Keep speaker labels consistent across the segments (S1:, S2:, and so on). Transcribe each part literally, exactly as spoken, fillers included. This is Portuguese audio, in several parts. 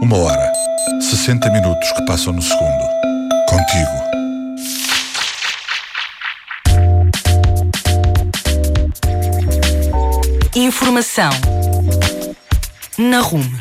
S1: Uma hora. sessenta minutos que passam no segundo. Contigo.
S2: Informação na Rume.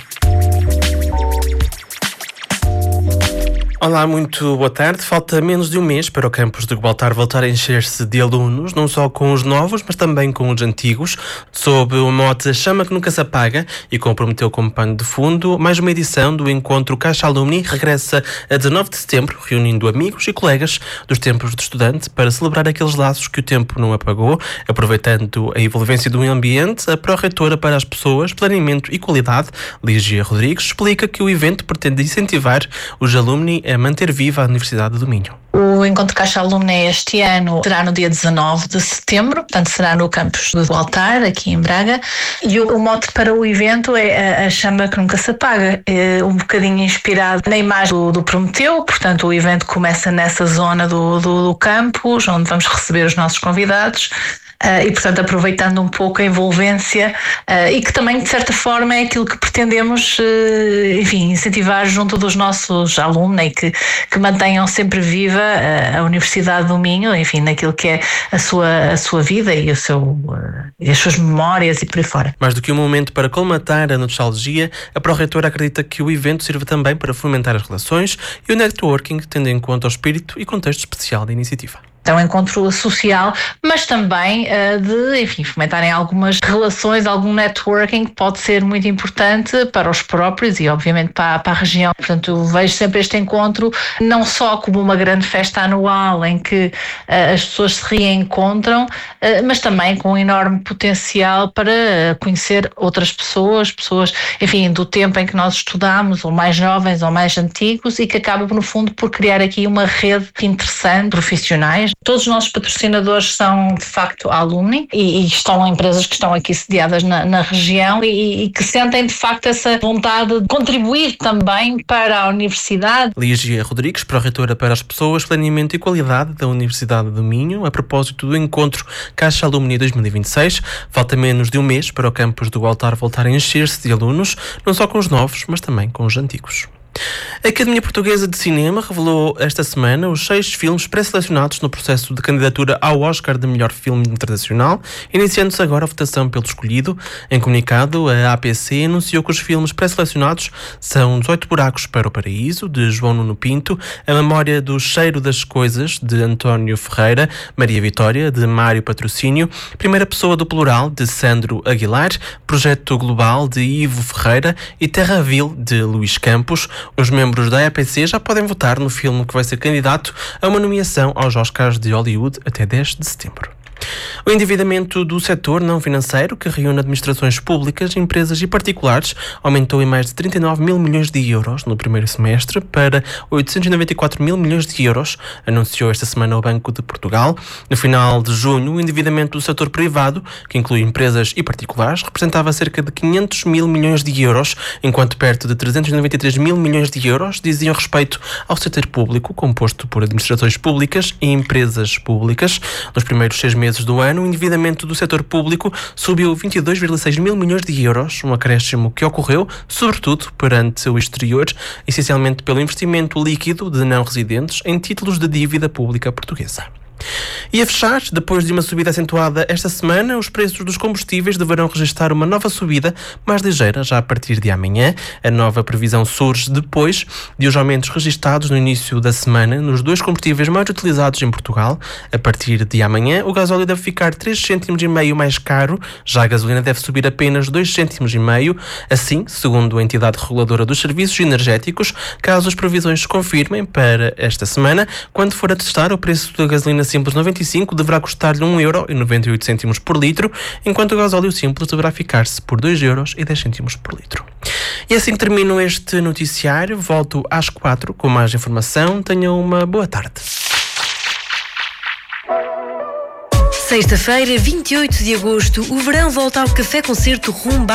S3: Olá, muito boa tarde. Falta menos de um mês para o campus de Gibraltar voltar a encher-se de alunos, não só com os novos, mas também com os antigos, sob o mote Chama que Nunca Se Apaga, e como prometeu como pano de fundo, mais uma edição do encontro Caixa Alumni regressa a dezanove de setembro, reunindo amigos e colegas dos tempos de estudante para celebrar aqueles laços que o tempo não apagou, aproveitando a envolvência do ambiente. A pró-reitora para as pessoas, planeamento e qualidade, Lígia Rodrigues, explica que o evento pretende incentivar os alumni a manter viva a Universidade do Minho.
S4: O Encontro Caixa Alumni este ano será no dia dezanove de setembro, portanto será no campus de Gibraltar, aqui em Braga, e o, o mote para o evento é a, a chama que nunca se apaga, é um bocadinho inspirado na imagem do, do Prometeu. Portanto o evento começa nessa zona do, do, do campus, onde vamos receber os nossos convidados. Uh, e, portanto, aproveitando um pouco a envolvência uh, e que também, de certa forma, é aquilo que pretendemos, uh, enfim, incentivar junto dos nossos alunos, e que, que mantenham sempre viva uh, a Universidade do Minho, enfim, naquilo que é a sua, a sua vida e, o seu, uh, e as suas memórias e por aí fora.
S3: Mais do que um momento para colmatar a nostalgia, a pró-reitora acredita que o evento sirva também para fomentar as relações e o networking, tendo em conta o espírito e contexto especial da iniciativa.
S4: É um encontro social, mas também uh, de, enfim, fomentarem algumas relações, algum networking que pode ser muito importante para os próprios e, obviamente, para, para a região. Portanto, eu vejo sempre este encontro não só como uma grande festa anual em que uh, as pessoas se reencontram, uh, mas também com um enorme potencial para conhecer outras pessoas, pessoas, enfim, do tempo em que nós estudámos, ou mais jovens ou mais antigos, e que acaba, no fundo, por criar aqui uma rede interessante, profissionais. Todos os nossos patrocinadores são, de facto, alumni e, e estão empresas que estão aqui sediadas na, na região e, e que sentem, de facto, essa vontade de contribuir também para a Universidade.
S3: Lígia Rodrigues, pró-reitora para as pessoas, planeamento e qualidade da Universidade do Minho, a propósito do encontro Caixa Alumni dois mil e vinte e seis. Falta menos de um mês para o campus do Gibraltar voltar a encher-se de alunos, não só com os novos, mas também com os antigos. A Academia Portuguesa de Cinema revelou esta semana os seis filmes pré-selecionados no processo de candidatura ao Oscar de melhor filme internacional, iniciando-se agora a votação pelo escolhido. Em comunicado, a A P C anunciou que os filmes pré-selecionados são dezoito Buracos para o Paraíso, de João Nuno Pinto, A Memória do Cheiro das Coisas, de António Ferreira, Maria Vitória, de Mário Patrocínio, Primeira Pessoa do Plural, de Sandro Aguilar, Projeto Global, de Ivo Ferreira e Terra Vil, de Luís Campos. Os membros da A P C já podem votar no filme que vai ser candidato a uma nomeação aos Oscars de Hollywood até dez de setembro. O endividamento do setor não financeiro, que reúne administrações públicas, empresas e particulares, aumentou em mais de trinta e nove mil milhões de euros no primeiro semestre para oitocentos e noventa e quatro mil milhões de euros, anunciou esta semana o Banco de Portugal. No final de junho, o endividamento do setor privado, que inclui empresas e particulares, representava cerca de quinhentos mil milhões de euros, enquanto perto de trezentos e noventa e três mil milhões de euros diziam respeito ao setor público, composto por administrações públicas e empresas públicas. Nos primeiros seis meses do ano, o endividamento do setor público subiu vinte e dois vírgula seis mil milhões de euros, um acréscimo que ocorreu, sobretudo, perante o exterior, essencialmente pelo investimento líquido de não residentes em títulos de dívida pública portuguesa. E a fechar, depois de uma subida acentuada esta semana, os preços dos combustíveis deverão registrar uma nova subida mais ligeira já a partir de amanhã. A nova previsão surge depois de os aumentos registados no início da semana nos dois combustíveis mais utilizados em Portugal. A partir de amanhã, o gasóleo deve ficar três cêntimos e meio mais caro, já a gasolina deve subir apenas dois cêntimos e meio. Assim, segundo a entidade reguladora dos serviços energéticos, caso as previsões se confirmem para esta semana, quando for a testar, o preço da gasolina simples noventa e cinco deverá custar-lhe um euro e noventa e oito cêntimos por litro, enquanto o gasóleo simples deverá ficar-se por dois euros e dez cêntimos por litro. E assim que termino este noticiário, volto às quatro com mais informação. Tenham uma boa tarde.
S2: Sexta-feira, vinte e oito de agosto, o verão volta ao Café Concerto Rumba